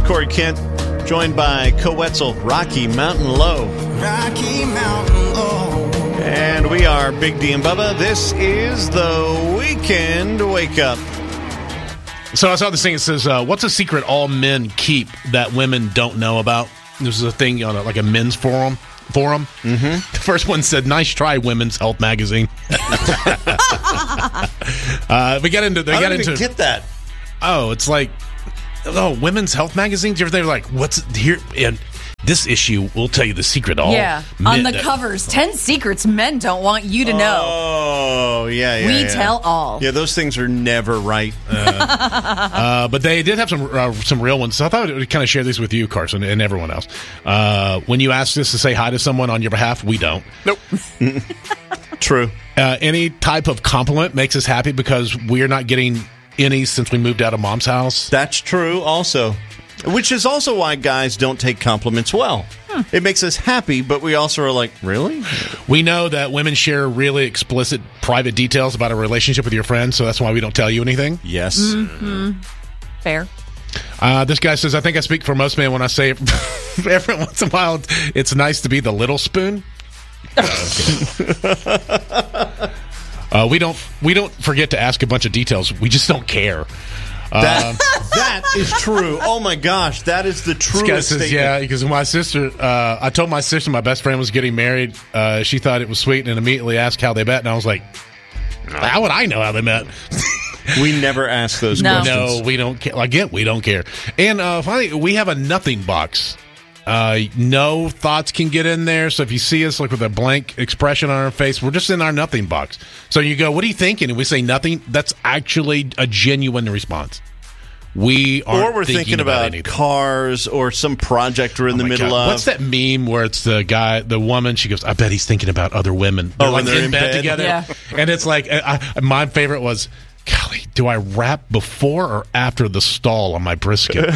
Corey Kent, joined by Co-Wetzel, Rocky Mountain Low. Rocky Mountain Low. And we are Big D and Bubba. This is the Weekend Wake Up. So I saw this thing that says, what's a secret all men keep that women don't know about? This is a thing on a men's forum. Mm-hmm. The first one said, "Nice try, Women's Health Magazine." We got into. I don't even get that. Oh, it's like, Women's Health Magazines. They're like, what's here? And this issue will tell you the secret. All on the covers, 10 secrets men don't want you to know. Oh, yeah. We tell all. Yeah, those things are never right. But they did have some real ones. So I thought I would kind of share these with you, Carson, and everyone else. When you ask us to say hi to someone on your behalf, we don't. Nope. True. Any type of compliment makes us happy because we're not getting any since we moved out of mom's house. That's true also. Which is also why guys don't take compliments well. It makes us happy, but we also are like, really? We know that women share really explicit private details about a relationship with your friends, so that's why we don't tell you anything. Yes. Mm-hmm. Fair. This guy says, I think I speak for most men when I say every once in a while it's nice to be the little spoon. We don't forget to ask a bunch of details. We just don't care. That is true. Oh my gosh, that is the truest this guy says, statement. yeah, because my sister, I told my sister my best friend was getting married. She thought it was sweet and immediately asked how they met, and I was like, how would I know how they met? We never ask those questions. No, we don't care. Again, we don't care. And finally, we have a nothing box. No thoughts can get in there. So if you see us with a blank expression on our face, we're just in our nothing box. So you go, what are you thinking? And we say nothing. That's actually a genuine response. We aren't we're thinking about anything. Cars or some project we're in the middle of. What's that meme where it's the woman, she goes, I bet he's thinking about other women. They're when they're in bed together. Yeah. And it's like, my favorite was, golly, do I wrap before or after the stall on my brisket?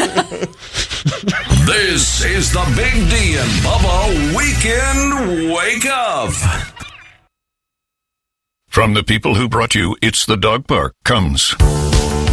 This is the Big D and Bubba Weekend Wake Up. From the people who brought you It's the Dog Park comes